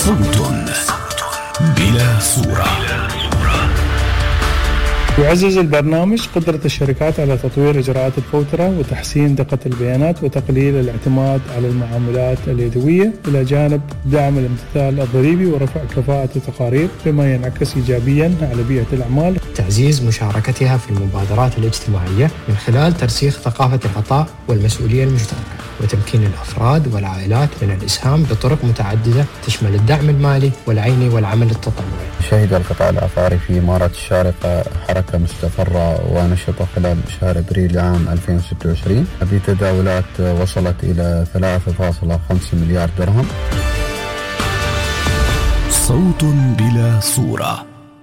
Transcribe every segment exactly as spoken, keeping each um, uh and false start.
صوت بلا صورة. يعزز البرنامج قدرة الشركات على تطوير إجراءات الفوترة وتحسين دقة البيانات وتقليل الاعتماد على المعاملات اليدوية، إلى جانب دعم الامتثال الضريبي ورفع كفاءة التقارير، بما ينعكس إيجابيا على بيئة الأعمال. تعزيز مشاركتها في المبادرات الاجتماعية من خلال ترسيخ ثقافة العطاء والمسؤولية المشتركة، وتمكين الأفراد والعائلات من الإسهام بطرق متعددة تشمل الدعم المالي والعيني والعمل التطوعي. شهد القطاع العقاري في إمارة الشارقة حركة مستقرة ونشطة خلال شهر أبريل عام ألفين وستة وعشرين بتداولات وصلت إلى ثلاثة فاصلة خمسة مليار درهم. صوت بلا صورة.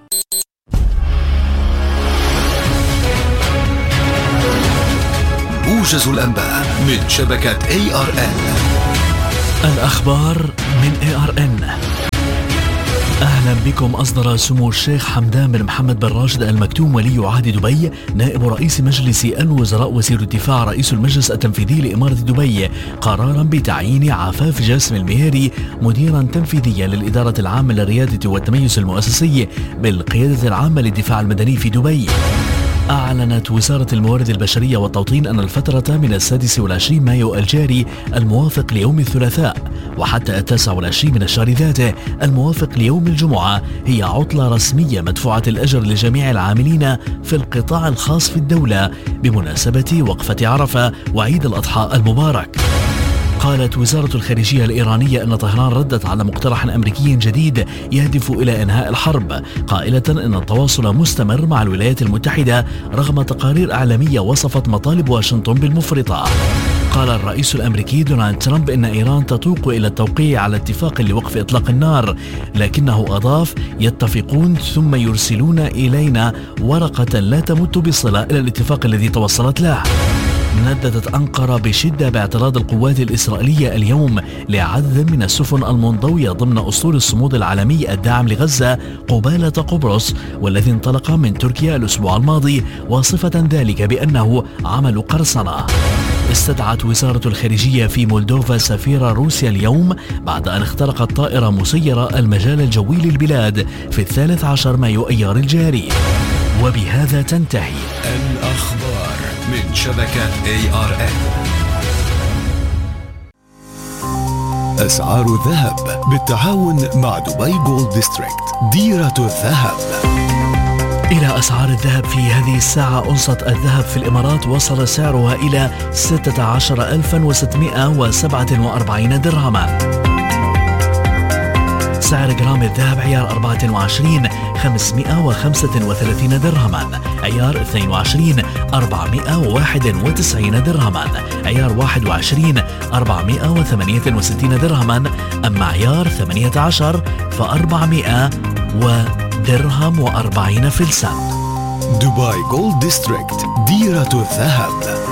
موجز الأنباء من شبكة إيه آر إن. الأخبار من إيه آر إن. أهلا بكم. أصدر سمو الشيخ حمدان بن محمد بن راشد المكتوم ولي عهد دبي نائب رئيس مجلس الوزراء وزير الدفاع رئيس المجلس التنفيذي لإمارة دبي قرارا بتعيين عفاف جاسم المهيري مديرا تنفيذيا للإدارة العامة للريادة والتميز المؤسسي بالقيادة العامة للدفاع المدني في دبي. أعلنت وزارة الموارد البشرية والتوطين أن الفترة من السادس والعشرين مايو الجاري الموافق ليوم الثلاثاء وحتى التاسع والعشرين من الشهر ذاته الموافق ليوم الجمعة هي عطلة رسمية مدفوعة الأجر لجميع العاملين في القطاع الخاص في الدولة بمناسبة وقفة عرفة وعيد الأضحى المبارك. قالت وزارة الخارجية الإيرانية أن طهران ردت على مقترح أمريكي جديد يهدف إلى إنهاء الحرب، قائلة أن التواصل مستمر مع الولايات المتحدة رغم تقارير إعلامية وصفت مطالب واشنطن بالمفرطة. قال الرئيس الأمريكي دونالد ترامب إن إيران تتوق إلى التوقيع على اتفاق لوقف إطلاق النار، لكنه أضاف: يتفقون ثم يرسلون إلينا ورقة لا تمت بصلة إلى الاتفاق الذي توصلت له. نددت أنقرة بشدة باعتراض القوات الإسرائيلية اليوم لعدد من السفن المنضوية ضمن أسطول الصمود العالمي الداعم لغزة قبالة قبرص، والذي انطلق من تركيا الأسبوع الماضي، واصفة ذلك بأنه عمل قرصنة. استدعت وزارة الخارجية في مولدوفا سفير روسيا اليوم بعد أن اخترقت طائرة مسيرة المجال الجوي للبلاد في الثالث عشر مايو أيار الجاري. وبهذا تنتهي الأخبار من شبكة إيه آر إن. أسعار الذهب بالتعاون مع دبي جولد ديستريكت ديرة الذهب. إلى أسعار الذهب في هذه الساعة. أونصة الذهب في الإمارات وصل سعرها إلى ستة عشر ألفا وستمائة وسبعة وأربعين درهما. سعر جرام الذهب عيار أربعة وعشرين خمسمائة وخمسة وثلاثين درهما، عيار اثنين وعشرين أربعمائة وواحد وتسعين درهما، عيار واحد وعشرين أربعمائة وثمانية وستين درهما، أما عيار ثمانية عشر فأربعمائة ودرهم وأربعين فلسا. دبي جولد ديستريكت ديرة الذهب.